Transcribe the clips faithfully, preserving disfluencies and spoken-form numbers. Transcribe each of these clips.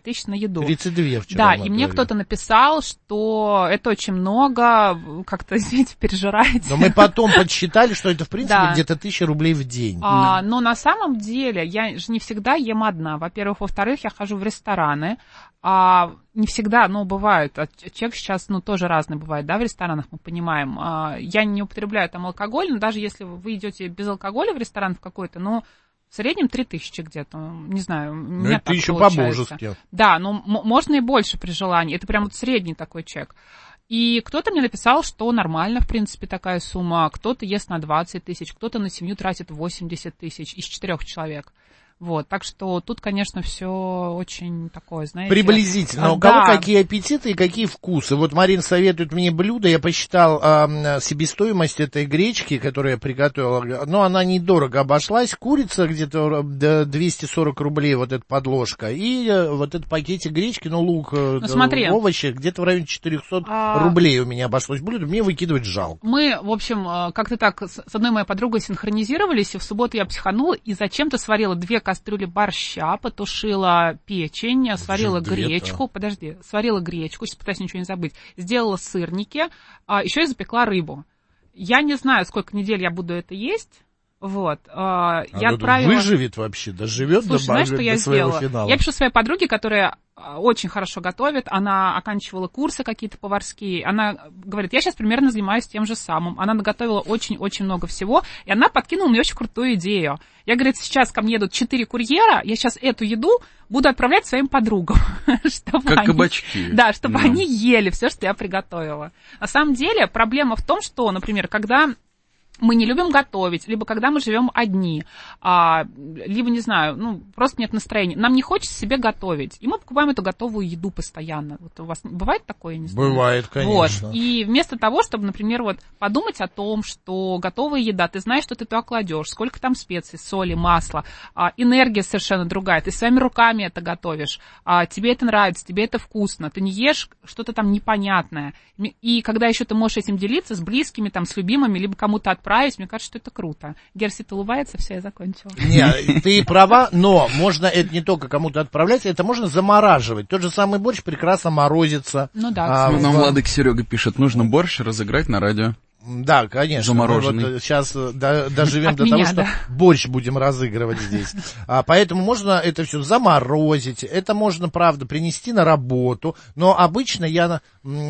тысяч на еду. тридцать два вчера. Да, и мне кто-то написал, что это очень много, как-то, извините, пережираете. Но мы потом подсчитали, что это, в принципе, да. где-то тысяча рублей в день. А, но на самом деле я же не всегда ем одна. Во-первых, во-вторых, я хожу в рестораны. А, не всегда, ну, бывает. А человек сейчас, ну, тоже разный бывает, да, в ресторанах, мы понимаем. А, я не употребляю там алкоголь, но даже если вы идете без алкоголя в ресторан в какой-то, ну, в среднем три тысячи где-то, не знаю, у меня так еще получается. по-божески. Да, ну, м- можно и больше при желании. Это прям вот средний такой чек. И кто-то мне написал, что нормально, в принципе, такая сумма. Кто-то ест на двадцать тысяч, кто-то на семью тратит восемьдесят тысяч из четырех человек. Вот, так что тут, конечно, все очень такое, знаете... Приблизительно. А, у кого да. какие аппетиты и какие вкусы. Вот Марина советует мне блюдо. Я посчитал э, себестоимость этой гречки, которую я приготовила. Но она недорого обошлась. Курица где-то двести сорок рублей, вот эта подложка. И э, вот этот пакетик гречки, ну, лук, э, ну, смотри, овощи, где-то в районе четыреста а... рублей у меня обошлось блюдо. Мне выкидывать жалко. Мы, в общем, как-то так с одной моей подругой синхронизировались, и в субботу я психанула, и зачем-то сварила две кастрюли борща, потушила печень, сварила гречку, подожди, сварила гречку, сейчас пытаюсь ничего не забыть, сделала сырники, а еще и запекла рыбу. Я не знаю, сколько недель я буду это есть. Вот, а, я отправила... Выживет вообще, доживет до, знаешь, что до я своего сделала? финала. Я пишу своей подруге, которая очень хорошо готовит, она оканчивала курсы какие-то поварские, она говорит, я сейчас примерно занимаюсь тем же самым, она наготовила очень-очень много всего, и она подкинула мне очень крутую идею. Я, говорит, сейчас ко мне едут четыре курьера, я сейчас эту еду буду отправлять своим подругам. чтобы как они, кабачки. Да, чтобы да. они ели все, что я приготовила. На самом деле проблема в том, что, например, когда... мы не любим готовить, либо когда мы живем одни, а, либо, не знаю, ну, просто нет настроения. Нам не хочется себе готовить, и мы покупаем эту готовую еду постоянно. Вот у вас бывает такое, я не знаю? Бывает, конечно. Вот. И вместо того, чтобы, например, вот подумать о том, что готовая еда, ты знаешь, что ты туда кладешь, сколько там специй, соли, масла, а, энергия совершенно другая, ты своими руками это готовишь, а, тебе это нравится, тебе это вкусно, ты не ешь что-то там непонятное. И когда еще ты можешь этим делиться с близкими, там, с любимыми, либо кому-то отправить, мне кажется, что это круто. Герсит улыбается, все, я закончила. Нет, ты права, но можно это не только кому-то отправлять, это можно замораживать. Тот же самый борщ прекрасно морозится. Ну да. А, Нам в... Владык Серега пишет, нужно борщ разыграть на радио. Да, конечно. Замороженный. Мы вот сейчас до, доживем От до меня, того, что да. борщ будем разыгрывать здесь. А, поэтому можно это все заморозить. Это можно, правда, принести на работу. Но обычно я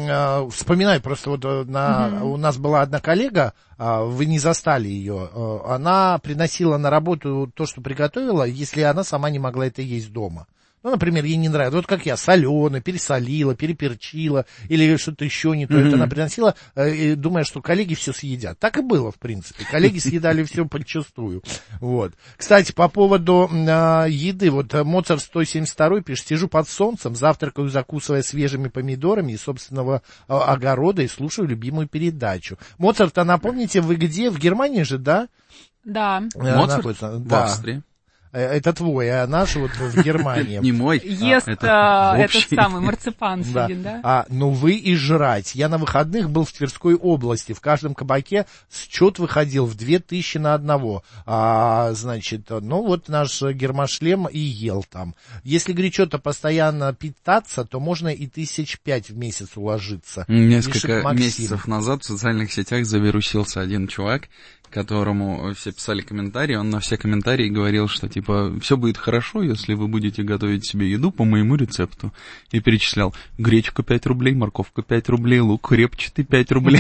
м, вспоминаю, просто вот на, mm-hmm. у нас была одна коллега, вы не застали ее, она приносила на работу то, что приготовила, если она сама не могла это есть дома. Ну, например, ей не нравится, вот как я, соленое, пересолила, переперчила, или что-то еще не то, mm-hmm. это она приносила, э, думая, что коллеги все съедят. Так и было, в принципе, коллеги съедали все подчистую. Вот. Кстати, по поводу э, еды, вот Моцарт сто семьдесят два пишет, сижу под солнцем, завтракаю, закусывая свежими помидорами из собственного э, огорода и слушаю любимую передачу. Моцарт, а напомните, вы где? В Германии же, да? Да. Моцарт? В да. Австрии. Это твой, а наш вот в Германии. Не мой. Ест этот самый марципан сидит, да? А, ну вы и жрать. Я на выходных был в Тверской области. В каждом кабаке счет выходил в две тысячи на одного. А, значит, ну вот наш гермошлем и ел там. Если горячо-то постоянно питаться, то можно и тысяч пять в месяц уложиться. Несколько месяцев назад в социальных сетях завирусился один чувак, которому все писали комментарии, он на все комментарии говорил, что типа все будет хорошо, если вы будете готовить себе еду по моему рецепту. И перечислял гречка пять рублей, морковка пять рублей, лук репчатый пять рублей.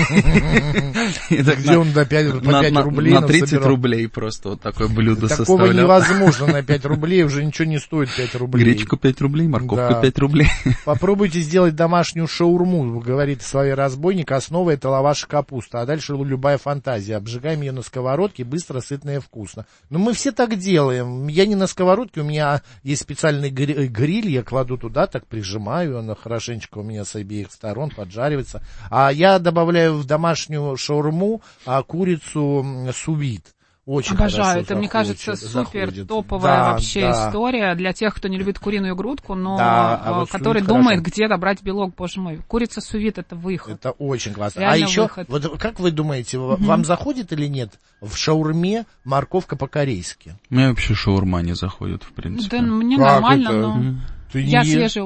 Где он до пять рублей? На тридцать рублей просто вот такое блюдо составлял. Такого невозможно на пять рублей, уже ничего не стоит пять рублей. Гречка пять рублей, морковка пять рублей. Попробуйте сделать домашнюю шаурму, говорит Славей Разбойник, основа это лаваш и капуста, а дальше любая фантазия. Обжигаем ее на сковородке, быстро, сытно и вкусно. Но мы все так делаем. Я не на сковородке, у меня есть специальный гриль, я кладу туда, так прижимаю, она хорошенечко у меня с обеих сторон поджаривается. А я добавляю в домашнюю шаурму а, курицу сувид. Очень Обожаю, это, заходит, мне кажется, супер заходит. топовая Да, вообще да. история для тех, кто не любит куриную грудку, но да, а вот который думает, где добрать белок, боже мой. Курица сувид — это выход. Это очень классно. Реально а еще, выход. вот как вы думаете, Угу. вам заходит или нет в шаурме морковка по-корейски? Мне вообще шаурма не заходит, в принципе. Да мне как нормально, это? но Ты я не свежий